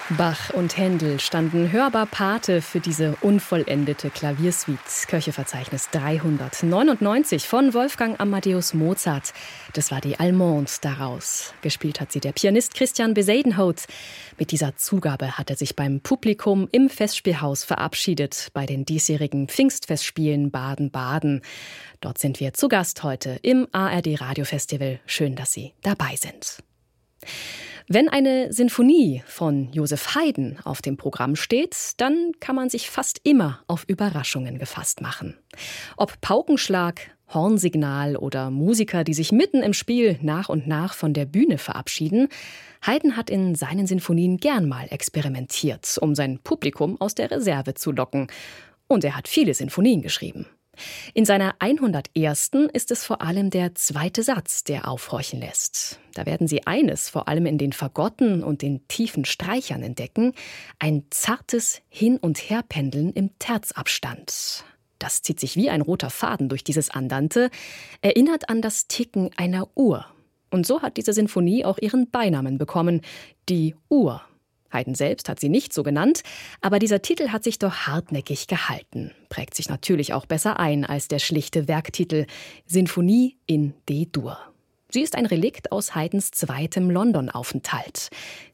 Bach und Händel standen hörbar Pate für diese unvollendete Klaviersuite. Köcheverzeichnis 399 von Wolfgang Amadeus Mozart. Das war die Allemande daraus. Gespielt hat sie der Pianist Christian Bezuidenhout. Mit dieser Zugabe hat er sich beim Publikum im Festspielhaus verabschiedet bei den diesjährigen Pfingstfestspielen Baden-Baden. Dort sind wir zu Gast heute im ARD Radiofestival. Schön, dass Sie dabei sind. Wenn eine Sinfonie von Joseph Haydn auf dem Programm steht, dann kann man sich fast immer auf Überraschungen gefasst machen. Ob Paukenschlag, Hornsignal oder Musiker, die sich mitten im Spiel nach und nach von der Bühne verabschieden, Haydn hat in seinen Sinfonien gern mal experimentiert, um sein Publikum aus der Reserve zu locken. Und er hat viele Sinfonien geschrieben. In seiner 101. ist es vor allem der zweite Satz, der aufhorchen lässt. Da werden Sie eines vor allem in den Fagotten und den tiefen Streichern entdecken: ein zartes Hin- und Herpendeln im Terzabstand. Das zieht sich wie ein roter Faden durch dieses Andante, erinnert an das Ticken einer Uhr. Und so hat diese Sinfonie auch ihren Beinamen bekommen, die Uhr. Haydn selbst hat sie nicht so genannt, aber dieser Titel hat sich doch hartnäckig gehalten. Prägt sich natürlich auch besser ein als der schlichte Werktitel Sinfonie in D-Dur. Sie ist ein Relikt aus Haydns zweitem London-Aufenthalt.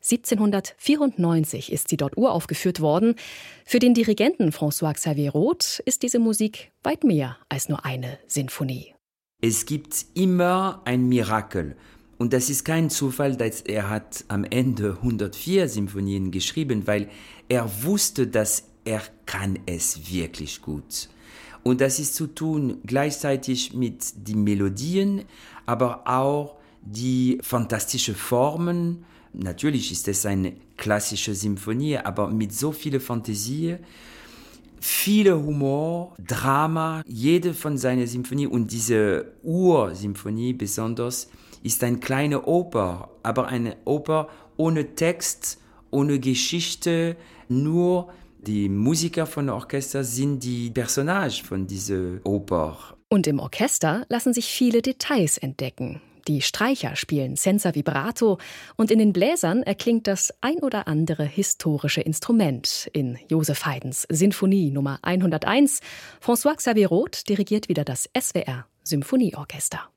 1794 ist sie dort uraufgeführt worden. Für den Dirigenten François-Xavier Roth ist diese Musik weit mehr als nur eine Sinfonie. Es gibt immer ein Mirakel. Und das ist kein Zufall, dass er hat am Ende 104 Symphonien geschrieben, weil er wusste, dass er kann es wirklich gut. Und das ist zu tun gleichzeitig mit den Melodien, aber auch die fantastischen Formen. Natürlich ist es eine klassische Symphonie, aber mit so viel Fantasie, viel Humor, Drama. Jede von seinen Symphonien und diese Ursymphonie besonders ist eine kleine Oper, aber eine Oper ohne Text, ohne Geschichte. Nur die Musiker von dem Orchester sind die Personagen von dieser Oper. Und im Orchester lassen sich viele Details entdecken. Die Streicher spielen senza vibrato und in den Bläsern erklingt das ein oder andere historische Instrument in Joseph Haydns Sinfonie Nummer 101. François-Xavier Roth dirigiert wieder das SWR Symphonieorchester.